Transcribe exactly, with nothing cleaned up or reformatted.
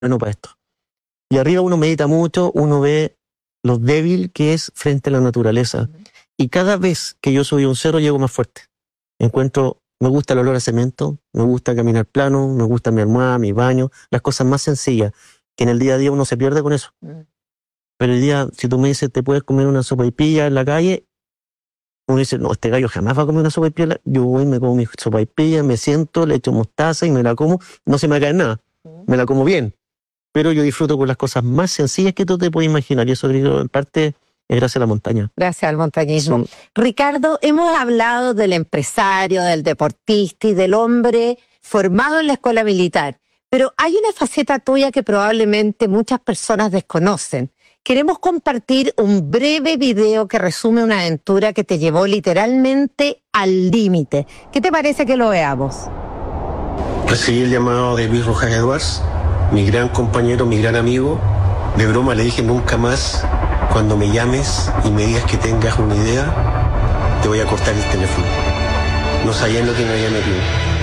bueno para esto. Y arriba uno medita mucho, uno ve lo débil que es frente a la naturaleza. Y cada vez que yo subí un cerro llego más fuerte. Encuentro, me gusta el olor a cemento, me gusta caminar plano, me gusta mi almohada, mi baño, las cosas más sencillas, que en el día a día uno se pierde con eso. Pero el día, si tú me dices, te puedes comer una sopaipilla en la calle, uno dice, no, este gallo jamás va a comer una sopaipilla. Yo voy, me como mi sopaipilla, me siento, le echo mostaza y me la como. No se me cae nada, me la como bien. Pero yo disfruto con las cosas más sencillas que tú te puedes imaginar. Y eso, en parte, es gracias a la montaña. Gracias al montañismo. Sí. Ricardo, hemos hablado del empresario, del deportista y del hombre formado en la escuela militar. Pero hay una faceta tuya que probablemente muchas personas desconocen. Queremos compartir un breve video que resume una aventura que te llevó literalmente al límite. ¿Qué te parece que lo veamos? Recibí el llamado de Luis Rojas Edwards, mi gran compañero, mi gran amigo. De broma le dije, nunca más, cuando me llames y me digas que tengas una idea, te voy a cortar el teléfono. No sabía en lo que me había metido.